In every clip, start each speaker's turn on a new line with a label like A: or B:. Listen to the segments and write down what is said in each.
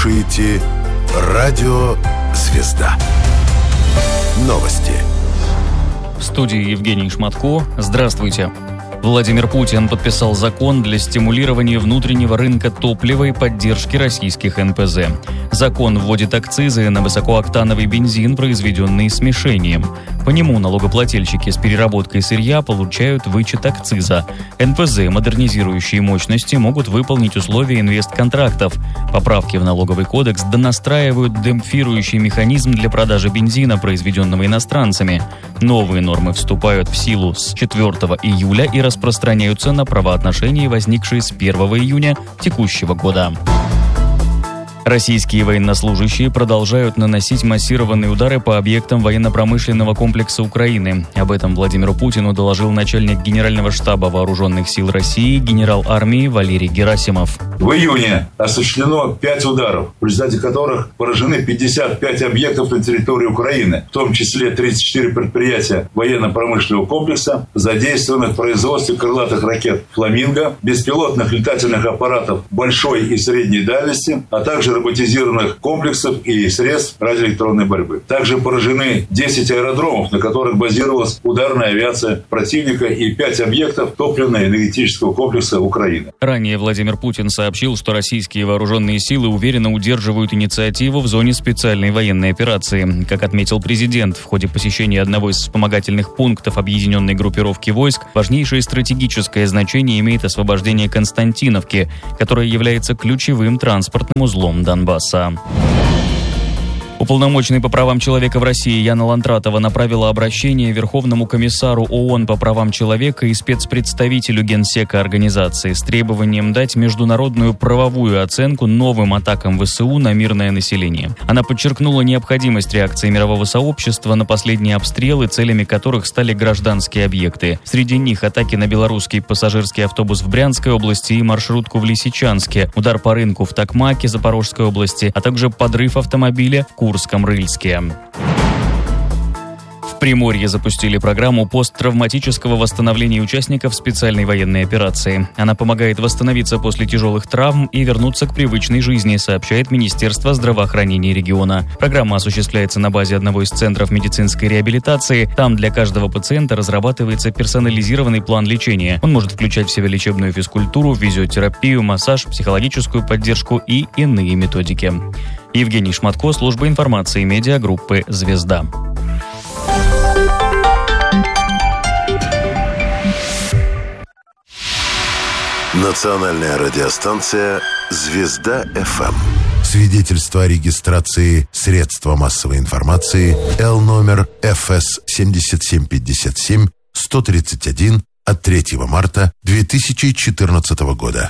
A: слушаете «Радио Звезда». Новости.
B: В студии Евгений Шматко. Здравствуйте. Владимир Путин подписал закон для стимулирования внутреннего рынка топлива и поддержки российских НПЗ. Закон вводит акцизы на высокооктановый бензин, произведенный смешением. По нему налогоплательщики с переработкой сырья получают вычет акциза. НПЗ, модернизирующие мощности, могут выполнить условия инвестконтрактов. Поправки в налоговый кодекс донастраивают демпфирующий механизм для продажи бензина, произведенного иностранцами. Новые нормы вступают в силу с 4 июля и распространяются на правоотношения, возникшие с 1 июня текущего года. Российские военнослужащие продолжают наносить массированные удары по объектам военно-промышленного комплекса Украины. Об этом Владимиру Путину доложил начальник Генерального штаба Вооруженных сил России генерал армии Валерий Герасимов.
C: В июне осуществлено 5 ударов, в результате которых поражены 55 объектов на территории Украины, в том числе 34 предприятия военно-промышленного комплекса, задействованных в производстве крылатых ракет «Фламинго», беспилотных летательных аппаратов большой и средней дальности, а также роботизированных комплексов и средств радиоэлектронной борьбы. Также поражены 10 аэродромов, на которых базировалась ударная авиация противника, и 5 объектов топливно-энергетического комплекса Украины.
B: Ранее Владимир Путин сообщил, что российские вооруженные силы уверенно удерживают инициативу в зоне специальной военной операции. Как отметил президент, в ходе посещения одного из вспомогательных пунктов объединенной группировки войск важнейшее стратегическое значение имеет освобождение Константиновки, которая является ключевым транспортным узлом Донбасса. Уполномоченный по правам человека в России Яна Лантратова направила обращение Верховному комиссару ООН по правам человека и спецпредставителю Генсека организации с требованием дать международную правовую оценку новым атакам ВСУ на мирное население. Она подчеркнула необходимость реакции мирового сообщества на последние обстрелы, целями которых стали гражданские объекты. Среди них атаки на белорусский пассажирский автобус в Брянской области и маршрутку в Лисичанске, удар по рынку в Токмаке Запорожской области, а также подрыв автомобиля в Курском-Рыльске. В Приморье запустили программу посттравматического восстановления участников специальной военной операции. Она помогает восстановиться после тяжелых травм и вернуться к привычной жизни, сообщает Министерство здравоохранения региона. Программа осуществляется на базе одного из центров медицинской реабилитации. Там для каждого пациента разрабатывается персонализированный план лечения. Он может включать в себя лечебную физкультуру, физиотерапию, массаж, психологическую поддержку и иные методики. Евгений Шматко, служба информации медиагруппы «Звезда».
A: Национальная радиостанция «Звезда-ФМ». Свидетельство о регистрации средства массовой информации Л номер ФС 7757-131 от 3 марта 2014 года.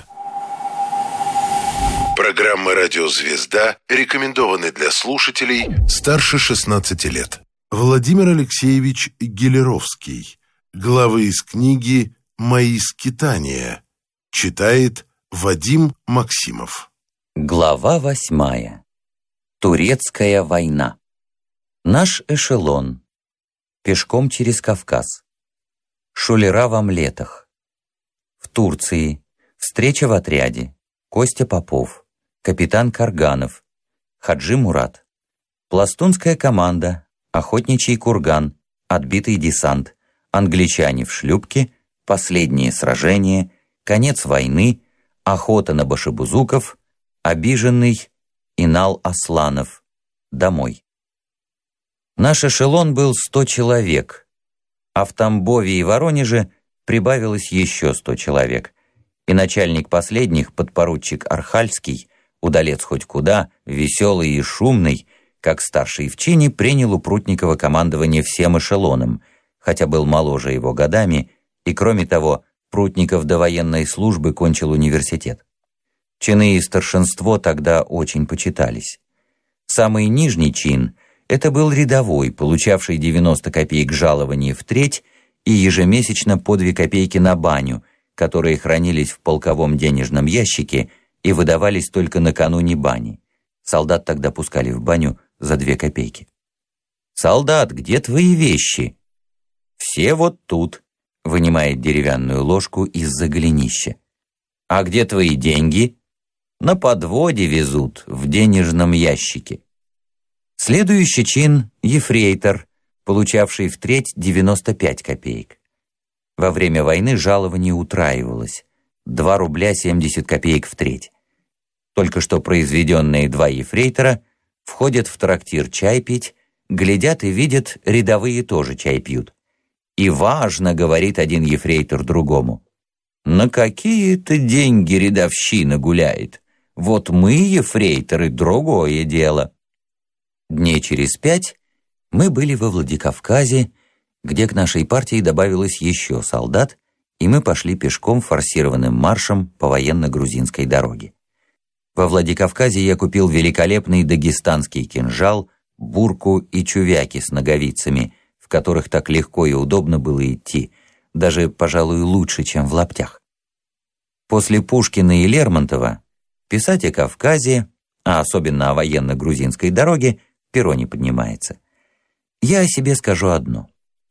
A: Программы «Радио Звезда» рекомендованы для слушателей старше 16 лет. Владимир Алексеевич Гелеровский. Главы из книги «Мои скитания». Читает Вадим Максимов.
D: Глава 8. Турецкая война. Наш эшелон. Пешком через Кавказ. Шулера в омлетах. В Турции. Встреча в отряде. Костя Попов. Капитан Карганов. Хаджи Мурат. Пластунская команда. Охотничий курган. Отбитый десант. Англичане в шлюпке. Последнее сражение. Конец войны, охота на башибузуков, обиженный Инал Асланов. Домой. Наш эшелон был 100 человек, а в Тамбове и Воронеже прибавилось еще 100 человек. И начальник последних, подпоручик Архальский, удалец хоть куда, веселый и шумный, как старший в чине, принял у Прутникова командование всем эшелоном, хотя был моложе его годами, и кроме того, Прутников до военной службы кончил университет. Чины и старшинство тогда очень почитались. Самый нижний чин – это был рядовой, получавший 90 копеек жалования в треть и ежемесячно по 2 копейки на баню, которые хранились в полковом денежном ящике и выдавались только накануне бани. Солдат тогда пускали в баню за 2 копейки. «Солдат, где твои вещи?» «Все вот тут», — вынимает деревянную ложку из-за голенища. «А где твои деньги?» на подводе везут в денежном ящике. Следующий чин — ефрейтор, получавший втреть 95 копеек. Во время войны жалование утраивалось — 2 рубля 70 копеек втреть. Только что произведенные 2 ефрейтора входят в трактир чай пить, глядят и видят, рядовые тоже чай пьют. И важно, говорит один ефрейтор другому: «На какие-то деньги рядовщина гуляет. Вот мы, ефрейторы, другое дело». Дней через 5 мы были во Владикавказе, где к нашей партии добавилось еще солдат, и мы пошли пешком форсированным маршем по военно-грузинской дороге. Во Владикавказе я купил великолепный дагестанский кинжал, бурку и чувяки с ноговицами, в которых так легко и удобно было идти, даже, пожалуй, лучше, чем в лаптях. После Пушкина и Лермонтова писать о Кавказе, а особенно о военно-грузинской дороге, перо не поднимается. Я о себе скажу одно.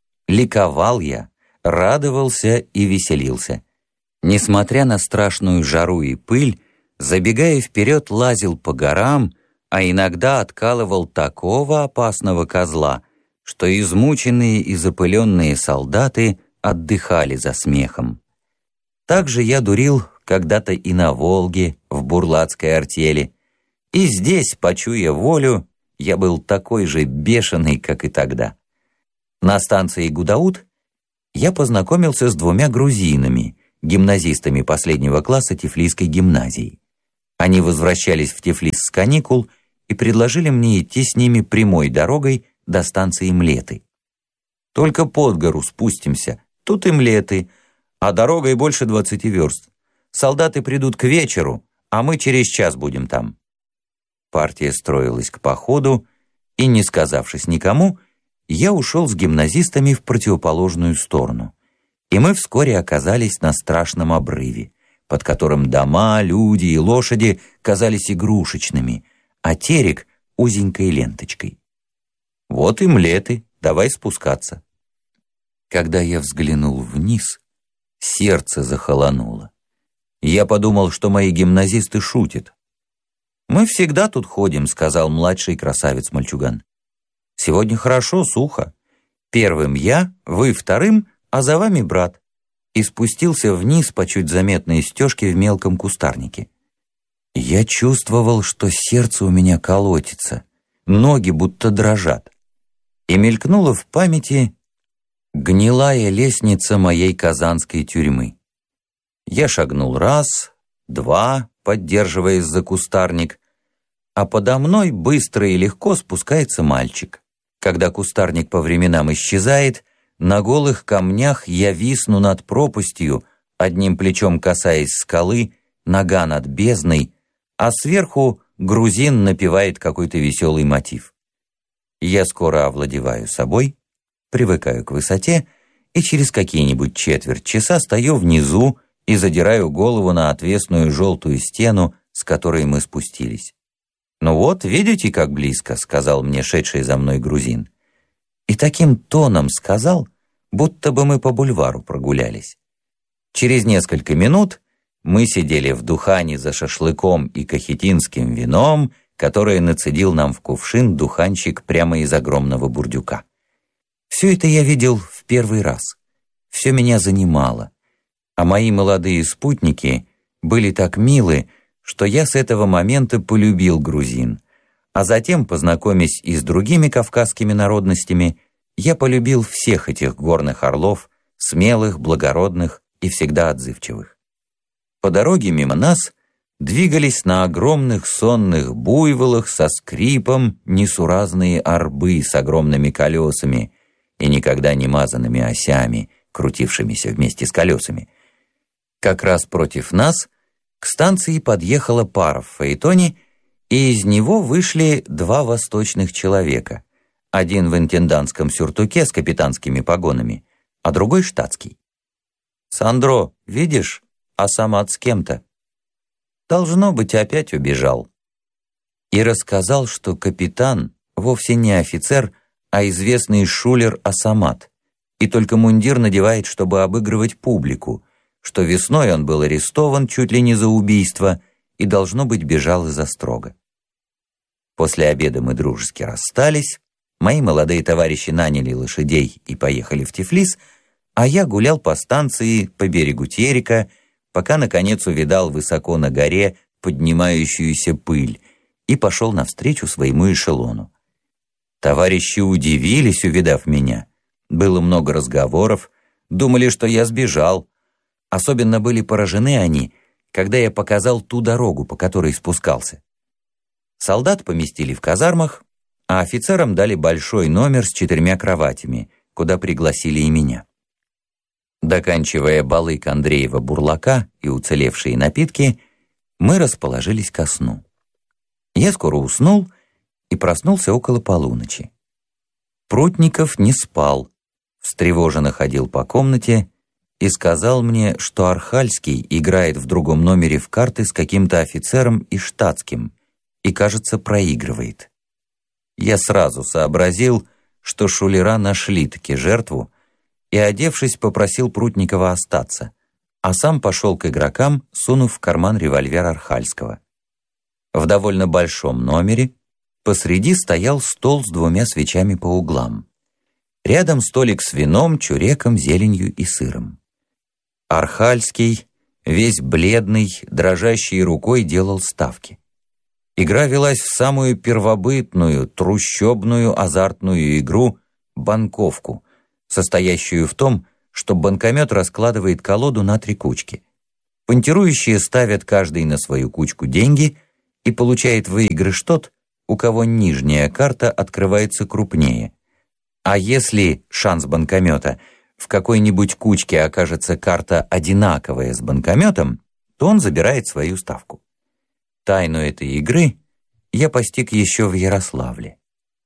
D: Ликовал я, радовался и веселился. Несмотря на страшную жару и пыль, забегая вперед, лазил по горам, а иногда откалывал такого опасного козла, что измученные и запыленные солдаты отдыхали за смехом. Также я дурил когда-то и на Волге, в бурлацкой артели. И здесь, почуя волю, я был такой же бешеный, как и тогда. На станции Гудаут я познакомился с 2 грузинами, гимназистами последнего класса Тифлисской гимназии. Они возвращались в Тифлис с каникул и предложили мне идти с ними прямой дорогой до станции Млеты. «Только под гору спустимся, тут и Млеты, а дорогой больше 20 верст. Солдаты придут к вечеру, а мы через час будем там». Партия строилась к походу, и, не сказавшись никому, я ушел с гимназистами в противоположную сторону, и мы вскоре оказались на страшном обрыве, под которым дома, люди и лошади казались игрушечными, а терек — узенькой ленточкой. «Вот и Млеты, давай спускаться». Когда я взглянул вниз, сердце захолонуло. Я подумал, что мои гимназисты шутят. «Мы всегда тут ходим», — сказал младший красавец-мальчуган. «Сегодня хорошо, сухо. Первым я, вы вторым, а за вами брат». И спустился вниз по чуть заметной стежке в мелком кустарнике. Я чувствовал, что сердце у меня колотится, ноги будто дрожат. И мелькнула в памяти гнилая лестница моей казанской тюрьмы. Я шагнул 1, 2, поддерживаясь за кустарник, а подо мной быстро и легко спускается мальчик. Когда кустарник по временам исчезает, на голых камнях я висну над пропастью, одним плечом касаясь скалы, нога над бездной, а сверху грузин напевает какой-то веселый мотив. Я скоро овладеваю собой, привыкаю к высоте, и через какие-нибудь четверть часа стою внизу и задираю голову на отвесную желтую стену, с которой мы спустились. «Ну вот, видите, как близко», — сказал мне шедший за мной грузин. И таким тоном сказал, будто бы мы по бульвару прогулялись. Через несколько минут мы сидели в Духане за шашлыком и кахетинским вином, которое нацедил нам в кувшин духанщик прямо из огромного бурдюка. Все это я видел в первый раз. Все меня занимало. А мои молодые спутники были так милы, что я с этого момента полюбил грузин. А затем, познакомясь и с другими кавказскими народностями, я полюбил всех этих горных орлов, смелых, благородных и всегда отзывчивых. По дороге мимо нас двигались на огромных сонных буйволах со скрипом несуразные орбы с огромными колесами и никогда не мазанными осями, крутившимися вместе с колесами. Как раз против нас к станции подъехала пара в фаэтоне, и из него вышли 2 восточных человека. Один в интендантском сюртуке с капитанскими погонами, а другой штатский. «Сандро, видишь, Асамат с кем-то?» «Должно быть, опять убежал». И рассказал, что капитан вовсе не офицер, а известный шулер Асамат, и только мундир надевает, чтобы обыгрывать публику, что весной он был арестован чуть ли не за убийство и, должно быть, бежал из острога. После обеда мы дружески расстались, мои молодые товарищи наняли лошадей и поехали в Тифлис, а я гулял по станции, по берегу Терека, пока, наконец, увидал высоко на горе поднимающуюся пыль и пошел навстречу своему эшелону. Товарищи удивились, увидав меня. Было много разговоров, думали, что я сбежал. Особенно были поражены они, когда я показал ту дорогу, по которой спускался. Солдат поместили в казармах, а офицерам дали большой номер с 4 кроватями, куда пригласили и меня. Доканчивая балык Андреева-бурлака и уцелевшие напитки, мы расположились ко сну. Я скоро уснул и проснулся около полуночи. Прутников не спал, встревоженно ходил по комнате и сказал мне, что Архальский играет в другом номере в карты с каким-то офицером и штатским и, кажется, проигрывает. Я сразу сообразил, что шулера нашли-таки жертву, и, одевшись, попросил Прутникова остаться, а сам пошел к игрокам, сунув в карман револьвер Архальского. В довольно большом номере посреди стоял стол с 2 свечами по углам. Рядом столик с вином, чуреком, зеленью и сыром. Архальский, весь бледный, дрожащей рукой делал ставки. Игра велась в самую первобытную, трущобную, азартную игру «банковку», состоящую в том, что банкомет раскладывает колоду на 3 кучки. Понтирующие ставят каждый на свою кучку деньги, и получает выигрыш тот, у кого нижняя карта открывается крупнее. А если шанс банкомета в какой-нибудь кучке окажется карта одинаковая с банкометом, то он забирает свою ставку. Тайну этой игры я постиг еще в Ярославле.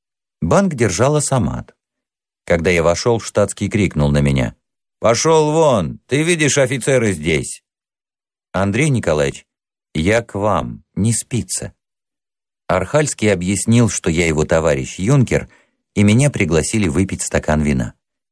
D: Банк держал Асамат. Когда я вошел, штатский крикнул на меня: «Пошел вон! Ты видишь, офицеры здесь!» «Андрей Николаевич, я к вам, не спится». Архальский объяснил, что я его товарищ юнкер, и меня пригласили выпить стакан вина.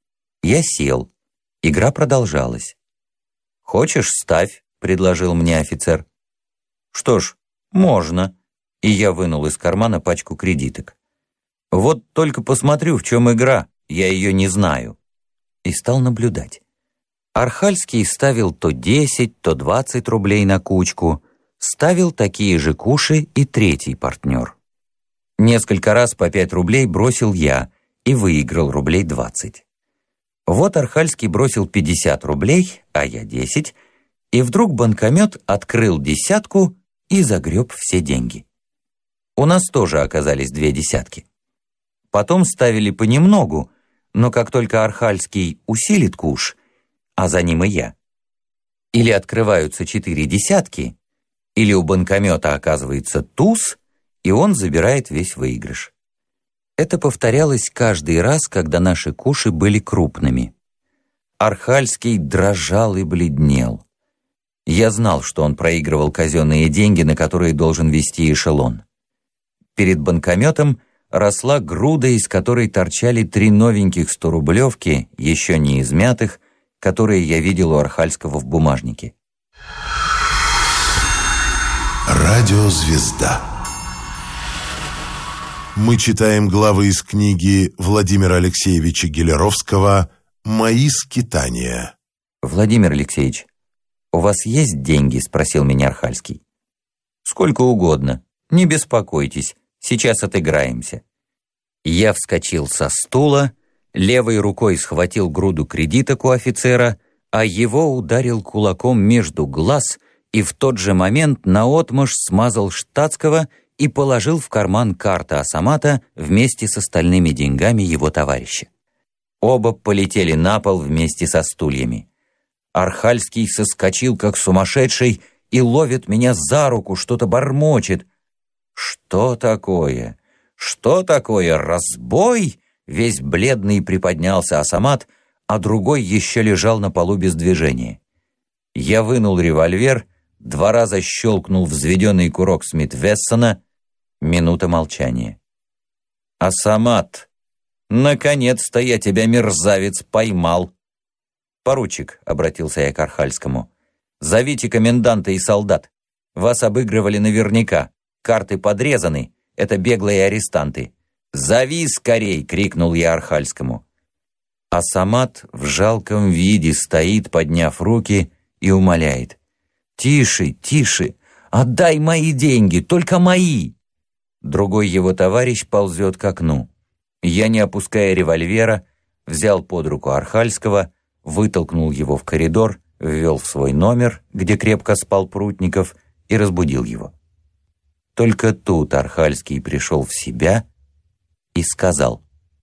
D: Я сел. Игра продолжалась. «Хочешь, ставь», — предложил мне офицер. «Что ж, можно». И я вынул из кармана пачку кредиток. «Вот только посмотрю, в чем игра, я ее не знаю». И стал наблюдать. Архальский ставил то 10, то 20 рублей на кучку, ставил такие же куши и третий партнер. Несколько раз по 5 рублей бросил я и выиграл рублей 20. Вот Архальский бросил 50 рублей, а я 10, и вдруг банкомет открыл десятку и загреб все деньги. У нас тоже оказались 2 десятки. Потом ставили понемногу, но как только Архальский усилит куш, а за ним и я, или открываются 4 десятки, или у банкомета оказывается туз, и он забирает весь выигрыш. Это повторялось каждый раз, когда наши куши были крупными. Архальский дрожал и бледнел. Я знал, что он проигрывал казенные деньги, на которые должен вести эшелон. Перед банкометом росла груда, из которой торчали 3 новеньких 100-рублевки, еще не измятых, которые я видел у Архальского в бумажнике.
A: Радиозвезда. Мы читаем главы из книги Владимира Алексеевича Гелеровского «Мои скитания».
D: «Владимир Алексеевич, у вас есть деньги?» — спросил меня Архальский. «Сколько угодно. Не беспокойтесь, сейчас отыграемся». Я вскочил со стула, левой рукой схватил груду кредиток у офицера, а его ударил кулаком между глаз и в тот же момент наотмашь смазал штатского и положил в карман карты Асамата вместе с остальными деньгами его товарища. Оба полетели на пол вместе со стульями. Архальский соскочил, как сумасшедший, и ловит меня за руку, что-то бормочет. «Что такое? Что такое? Разбой?» Весь бледный приподнялся Асамат, а другой еще лежал на полу без движения. Я вынул револьвер, 2 раза щелкнул взведенный курок Смит-Вессона. Минута молчания. «Асамат, наконец-то я тебя, мерзавец, поймал!» «Поручик», — обратился я к Архальскому, — «зовите коменданта и солдат. Вас обыгрывали наверняка. Карты подрезаны. Это беглые арестанты. «Зови скорей!» — крикнул я Архальскому. А Самат в жалком виде стоит, подняв руки, и умоляет: «Тише, тише! Отдай мои деньги, только мои!» Другой его товарищ ползет к окну. Я, не опуская револьвера, взял под руку Архальского, вытолкнул его в коридор, ввел в свой номер, где крепко спал Прутников, и разбудил его. Только тут Архальский пришел в себя и сказал: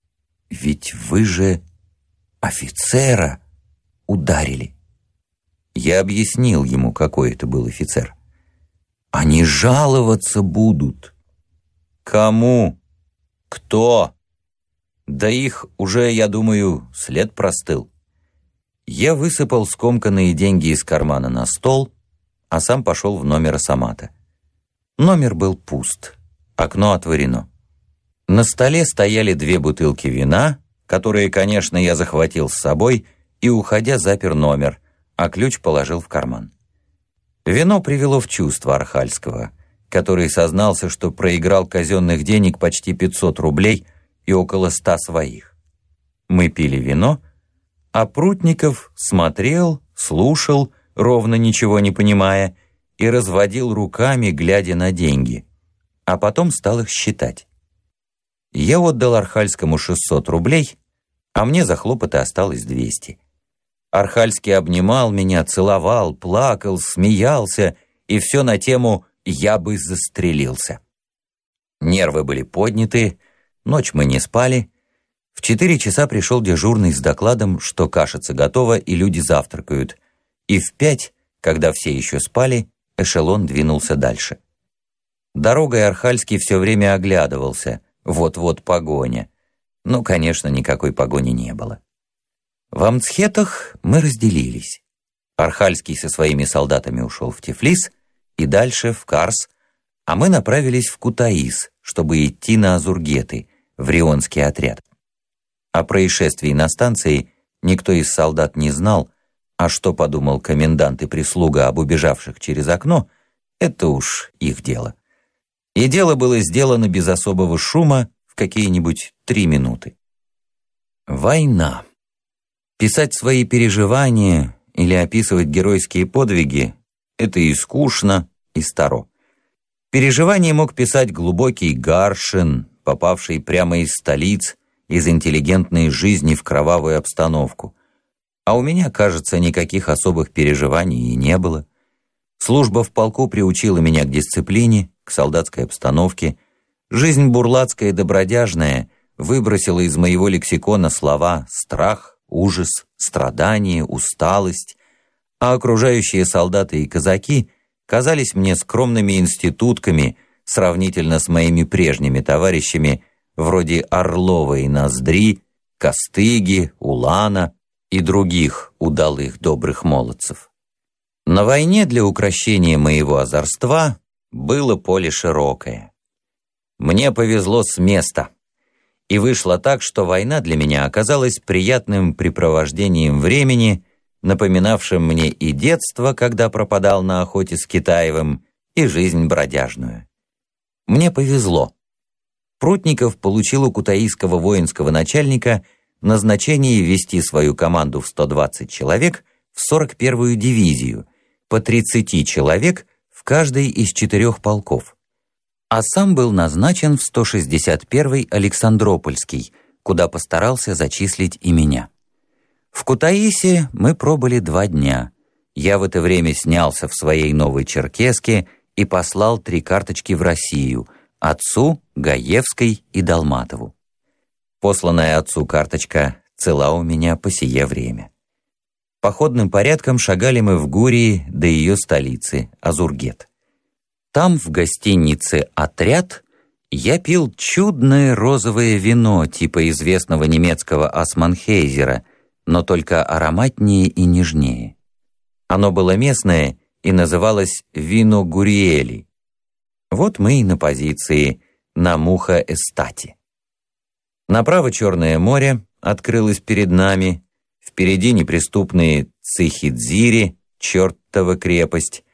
D: «Ведь вы же офицера ударили». Я объяснил ему, какой это был офицер. «Они жаловаться будут». «Кому? Кто?» «Да их уже, я думаю, след простыл». Я высыпал скомканные деньги из кармана на стол, а сам пошел в номер Самата. Номер был пуст, окно отворено. На столе стояли 2 бутылки вина, которые, конечно, я захватил с собой и, уходя, запер номер, а ключ положил в карман. Вино привело в чувство Архальского, который сознался, что проиграл казенных денег почти 500 рублей и около 100 своих. Мы пили вино, а Прутников смотрел, слушал, ровно ничего не понимая, и разводил руками, глядя на деньги, а потом стал их считать. Я отдал Архальскому 600 рублей, а мне за хлопоты осталось 200. Архальский обнимал меня, целовал, плакал, смеялся, и все на тему «я бы застрелился». Нервы были подняты, ночь мы не спали. В 4 часа пришел дежурный с докладом, что кашица готова и люди завтракают, и в 5, когда все еще спали, эшелон двинулся дальше. Дорогой Архальский все время оглядывался, вот-вот погоня. Но, конечно, никакой погони не было. В Амцхетах мы разделились. Архальский со своими солдатами ушел в Тифлис и дальше в Карс, а мы направились в Кутаис, чтобы идти на Азургеты, в Рионский отряд. О происшествии на станции никто из солдат не знал, а что подумал комендант и прислуга об убежавших через окно, это уж их дело. И дело было сделано без особого шума в какие-нибудь 3 минуты. Война. Писать свои переживания или описывать геройские подвиги — это и скучно, и старо. Переживания мог писать глубокий Гаршин, попавший прямо из столиц, из интеллигентной жизни в кровавую обстановку. А у меня, кажется, никаких особых переживаний и не было. Служба в полку приучила меня к дисциплине, к солдатской обстановке. Жизнь бурлацкая и добродяжная выбросила из моего лексикона слова «страх», «ужас», «страдание», «усталость», а окружающие солдаты и казаки казались мне скромными институтками сравнительно с моими прежними товарищами вроде Орлова и Ноздри, Костыги, Улана и других удалых добрых молодцев. На войне для укрощения моего озорства было поле широкое. Мне повезло с места, и вышло так, что война для меня оказалась приятным препровождением времени, напоминавшим мне и детство, когда пропадал на охоте с Китаевым, и жизнь бродяжную. Мне повезло. Прутников получил у кутаисского воинского начальника назначение ввести свою команду в 120 человек в 41-ю дивизию, по 30 человек в каждой из 4 полков. А сам был назначен в 161-й Александропольский, куда постарался зачислить и меня. В Кутаисе мы пробыли 2 дня. Я в это время снялся в своей новой черкеске и послал 3 карточки в Россию — отцу, Гаевской и Долматову. Посланная отцу карточка цела у меня по сие время. Походным порядком шагали мы в Гурии до ее столицы, Азургет. Там, в гостинице «Отряд», я пил чудное розовое вино типа известного немецкого Ассманхейзера, но только ароматнее и нежнее. Оно было местное и называлось «Вино Гуриэли». Вот мы и на позиции, на Муха-Эстате. Направо Черное море открылось перед нами, впереди неприступные Цихидзири, чертова крепость,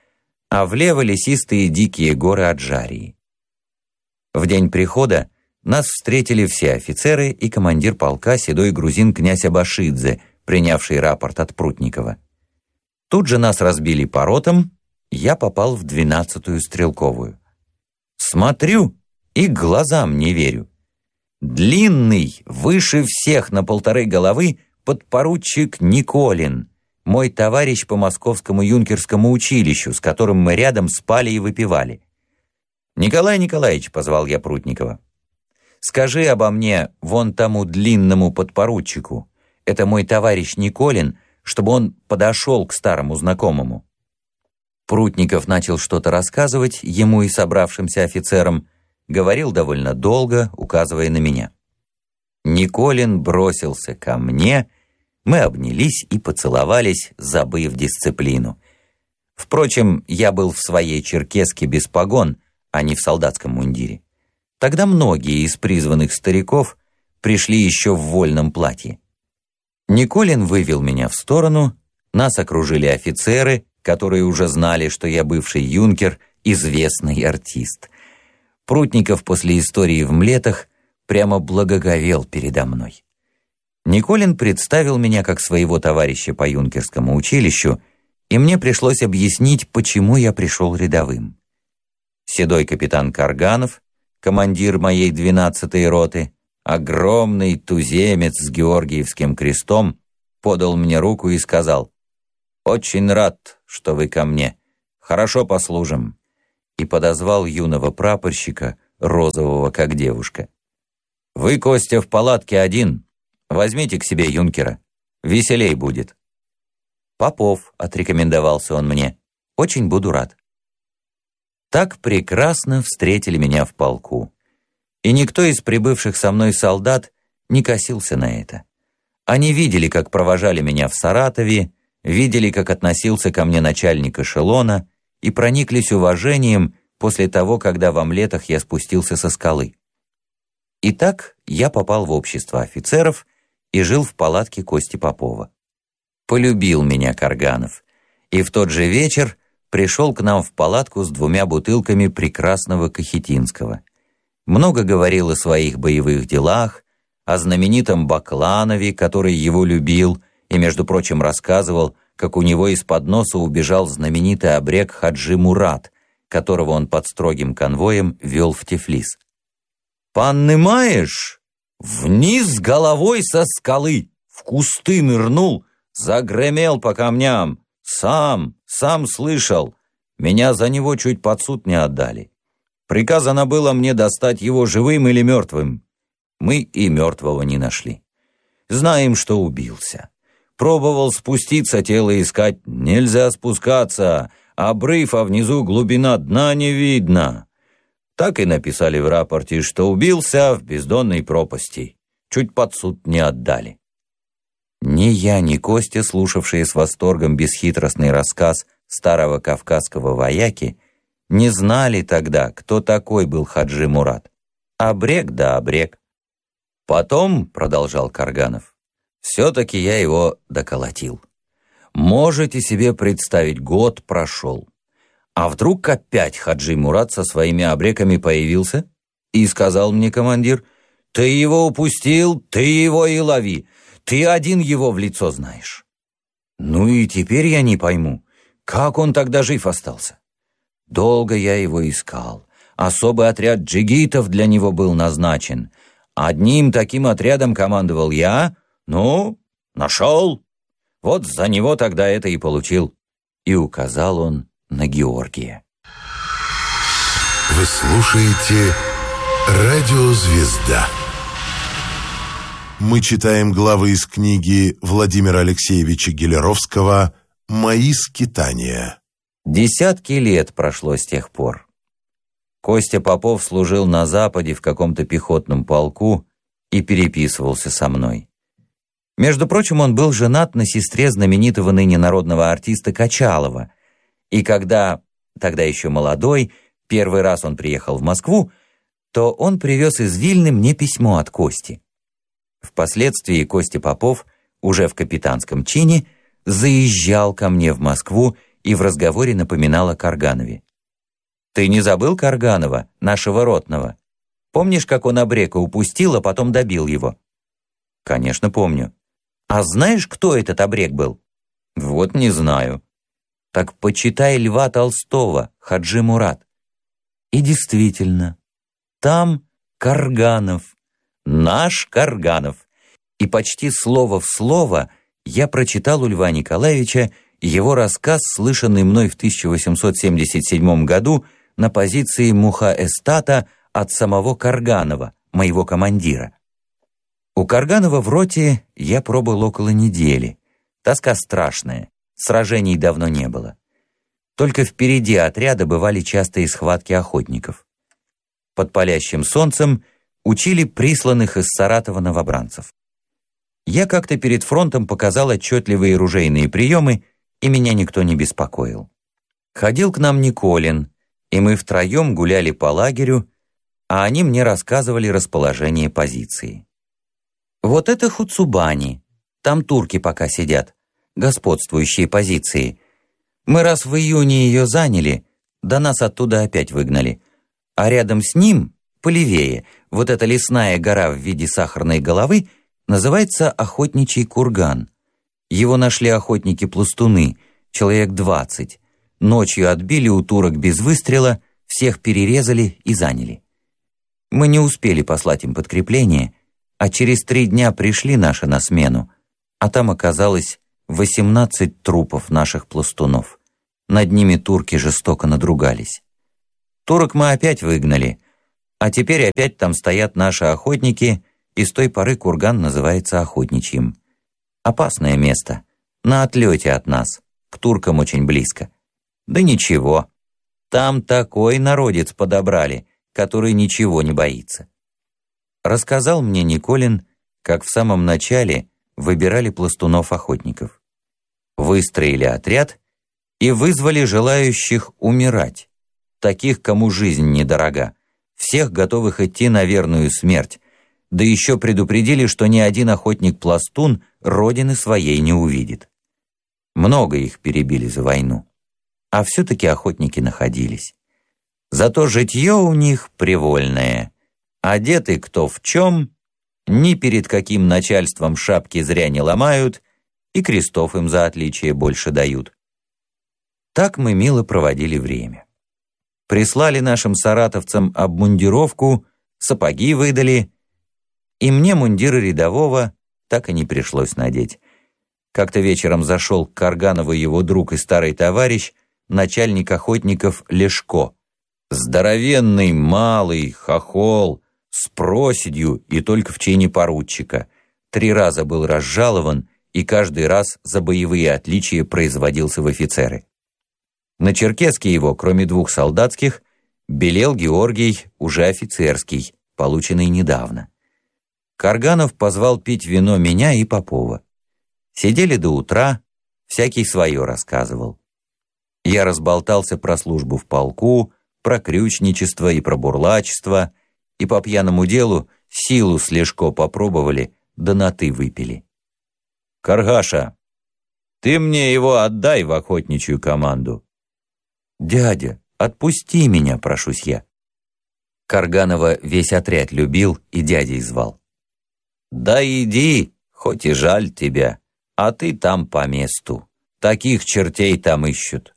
D: а влево лесистые дикие горы Аджарии. В день прихода нас встретили все офицеры и командир полка седой грузин князь Абашидзе, принявший рапорт от Прутникова. Тут же нас разбили по ротам, я попал в 12-ю стрелковую. Смотрю и глазам не верю. Длинный, выше всех на 1,5 головы, подпоручик Николин, мой товарищ по Московскому юнкерскому училищу, с которым мы рядом спали и выпивали. «Николай Николаевич», — позвал я Прутникова, — «скажи обо мне вон тому длинному подпоручику, это мой товарищ Николин, чтобы он подошел к старому знакомому». Прутников начал что-то рассказывать ему и собравшимся офицерам, говорил довольно долго, указывая на меня. Николин бросился ко мне, мы обнялись и поцеловались, забыв дисциплину. Впрочем, я был в своей черкеске без погон, а не в солдатском мундире. Тогда многие из призванных стариков пришли еще в вольном платье. Николин вывел меня в сторону, нас окружили офицеры, которые уже знали, что я бывший юнкер, известный артист. Прутников после истории в Млетах прямо благоговел передо мной. Николин представил меня как своего товарища по юнкерскому училищу, и мне пришлось объяснить, почему я пришел рядовым. Седой капитан Карганов, командир моей 12-й роты, огромный туземец с георгиевским крестом, подал мне руку и сказал: «Очень рад, что вы ко мне. Хорошо послужим». И подозвал юного прапорщика, розового как девушка. «Вы, Костя, в палатке один. Возьмите к себе юнкера. Веселей будет». «Попов», — отрекомендовался он мне. «Очень буду рад». Так прекрасно встретили меня в полку. И никто из прибывших со мной солдат не косился на это. Они видели, как провожали меня в Саратове, видели, как относился ко мне начальник эшелона, и прониклись уважением после того, когда во Млетах я спустился со скалы. Итак, я попал в общество офицеров и жил в палатке Кости Попова. Полюбил меня Карганов, и в тот же вечер пришел к нам в палатку с 2 бутылками прекрасного Кахетинского. Много говорил о своих боевых делах, о знаменитом Бакланове, который его любил, и, между прочим, рассказывал, как у него из-под носа убежал знаменитый абрек Хаджи Мурат, которого он под строгим конвоем вел в Тифлис. «Понимаешь, вниз головой со скалы, в кусты нырнул, загремел по камням, сам слышал, меня за него чуть под суд не отдали. Приказано было мне достать его живым или мертвым. Мы и мертвого не нашли. Знаем, что убился. Пробовал спуститься, тело искать, нельзя спускаться, обрыв, а внизу глубина дна не видно. Так и написали в рапорте, что убился в бездонной пропасти. Чуть под суд не отдали». Ни я, ни Костя, слушавшие с восторгом бесхитростный рассказ старого кавказского вояки, не знали тогда, кто такой был Хаджи Мурат. Абрек да абрек. «Потом, — продолжал Карганов, — все-таки я его доколотил. Можете себе представить, год прошел. А вдруг опять Хаджи Мурат со своими абреками появился и сказал мне командир: «Ты его упустил, ты его и лови, ты один его в лицо знаешь». Ну и теперь я не пойму, как он тогда жив остался. Долго я его искал. Особый отряд джигитов для него был назначен. Одним таким отрядом командовал я. Ну, нашел. Вот за него тогда это и получил». И указал он на Георгия.
A: Вы слушаете «Радио Звезда». Мы читаем главы из книги Владимира Алексеевича Гелеровского «Мои скитания».
D: Десятки лет прошло с тех пор. Костя Попов служил на Западе в каком-то пехотном полку и переписывался со мной. Между прочим, он был женат на сестре знаменитого ныне народного артиста Качалова, и когда, тогда еще молодой, первый раз он приехал в Москву, то он привез из Вильны мне письмо от Кости. Впоследствии Костя Попов, уже в капитанском чине, заезжал ко мне в Москву и в разговоре напоминал о Карганове. «Ты не забыл Карганова, нашего ротного? Помнишь, как он обрека упустил, а потом добил его?» «Конечно, помню». «А знаешь, кто этот обрек был?» «Вот не знаю». «Так почитай Льва Толстого, Хаджи Мурат». И действительно, там Карганов, наш Карганов. И почти слово в слово я прочитал у Льва Николаевича его рассказ, слышанный мной в 1877 году на позиции Муха-Эстата от самого Карганова, моего командира. У Карганова в роте я пробыл около недели. Тоска страшная, сражений давно не было. Только впереди отряда бывали частые схватки охотников. Под палящим солнцем учили присланных из Саратова новобранцев. Я как-то перед фронтом показал отчетливые ружейные приемы, и меня никто не беспокоил. Ходил к нам Николин, и мы втроем гуляли по лагерю, а они мне рассказывали расположение позиции. Вот это Хуцубани, там турки пока сидят, господствующие позиции. Мы раз в июне ее заняли, да нас оттуда опять выгнали. А рядом с ним, полевее, вот эта лесная гора в виде сахарной головы называется Охотничий курган. Его нашли охотники-пластуны, человек 20. Ночью отбили у турок без выстрела, всех перерезали и заняли. Мы не успели послать им подкрепление, а через 3 дня пришли наши на смену, а там оказалось 18 трупов наших пластунов. Над ними турки жестоко надругались. Турок мы опять выгнали, а теперь опять там стоят наши охотники, и с той поры курган называется Охотничьим. Опасное место, на отлете от нас, к туркам очень близко. Да ничего, там такой народец подобрали, который ничего не боится. Рассказал мне Николин, как в самом начале выбирали пластунов-охотников. Выстроили отряд и вызвали желающих умирать, таких, кому жизнь недорога, всех готовых идти на верную смерть, да еще предупредили, что ни один охотник-пластун родины своей не увидит. Много их перебили за войну, а все-таки охотники находились. Зато житье у них привольное, одеты кто в чем, ни перед каким начальством шапки зря не ломают, и крестов им за отличие больше дают. Так мы мило проводили время. Прислали нашим саратовцам обмундировку, сапоги выдали, и мне мундира рядового так и не пришлось надеть. Как-то вечером зашел к Карганову его друг и старый товарищ, начальник охотников Лешко. Здоровенный, малый, хохол, с проседью и только в чине поручика. 3 раза был разжалован и каждый раз за боевые отличия производился в офицеры. На черкеске его, кроме 2 солдатских, белел Георгий, уже офицерский, полученный недавно. Карганов позвал пить вино меня и Попова. Сидели до утра, всякий свое рассказывал. Я разболтался про службу в полку, про крючничество и про бурлачество, и по пьяному делу силу с Лешко попробовали, да на «ты» выпили. «Каргаша, ты мне его отдай в охотничью команду». «Дядя, отпусти меня, прошусь я». Карганова весь отряд любил и дядей звал. «Да иди, хоть и жаль тебя, а ты там по месту. Таких чертей там ищут».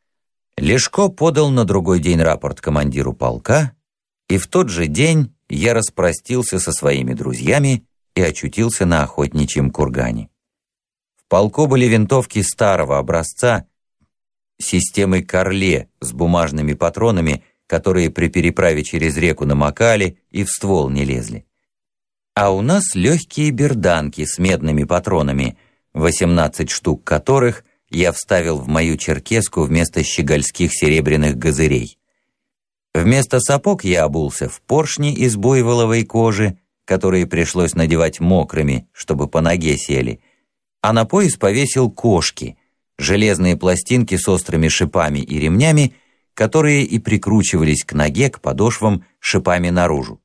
D: Лешко подал на другой день рапорт командиру полка, и в тот же день я распростился со своими друзьями и очутился на Охотничьем кургане. В полку были винтовки старого образца, системой Карле с бумажными патронами, которые при переправе через реку намокали и в ствол не лезли. А у нас легкие берданки с медными патронами, 18 штук которых я вставил в мою черкеску вместо щегольских серебряных газырей. Вместо сапог я обулся в поршни из буйволовой кожи, которые пришлось надевать мокрыми, чтобы по ноге сели, а на пояс повесил кошки, железные пластинки с острыми шипами и ремнями, которые и прикручивались к ноге, к подошвам, шипами наружу.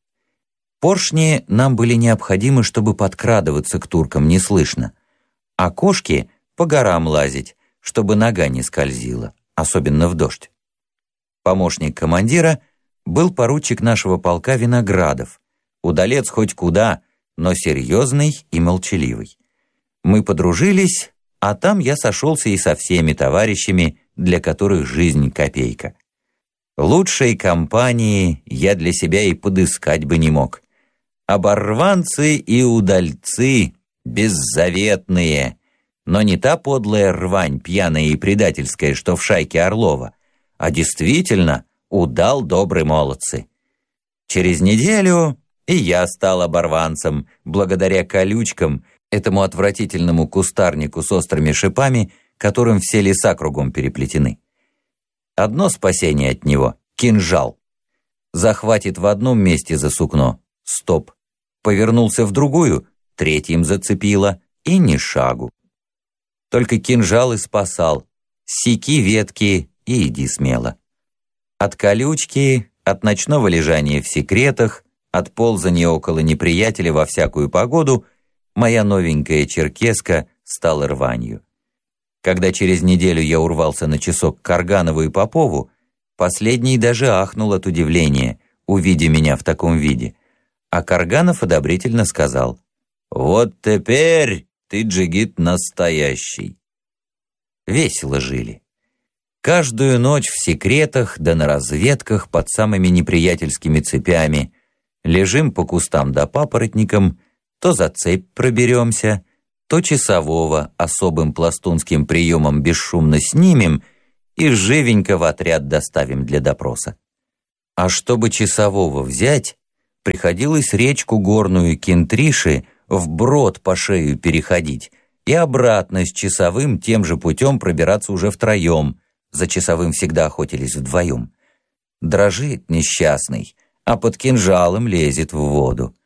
D: Поршни нам были необходимы, чтобы подкрадываться к туркам неслышно, а кошки — по горам лазить, чтобы нога не скользила, особенно в дождь. Помощник командира был поручик нашего полка Виноградов, удалец хоть куда, но серьезный и молчаливый. Мы подружились, а там я сошелся и со всеми товарищами, для которых жизнь копейка. Лучшей компании я для себя и подыскать бы не мог. Оборванцы и удальцы беззаветные, но не та подлая рвань, пьяная и предательская, что в шайке Орлова, а действительно удал добрые молодцы. Через неделю и я стал оборванцем, благодаря колючкам, этому отвратительному кустарнику с острыми шипами, которым все леса кругом переплетены. Одно спасение от него — кинжал. Захватит в одном месте за сукно — стоп. Повернулся в другую — третьим зацепило, и ни шагу. Только кинжал и спасал. Секи ветки и иди смело. От колючки, от ночного лежания в секретах, от ползания около неприятеля во всякую погоду моя новенькая черкеска стала рванью. Когда через неделю я урвался на часок к Карганову и Попову, последний даже ахнул от удивления, увидя меня в таком виде, а Карганов одобрительно сказал: «Вот теперь ты, джигит, настоящий». Весело жили. Каждую ночь в секретах да на разведках под самыми неприятельскими цепями лежим по кустам да папоротникам, то за цепь проберемся, то часового особым пластунским приемом бесшумно снимем и живенько в отряд доставим для допроса. А чтобы часового взять, приходилось речку горную Кентриши вброд по шею переходить и обратно с часовым тем же путем пробираться уже втроем, за часовым всегда охотились вдвоем. Дрожит несчастный, а под кинжалом лезет в воду.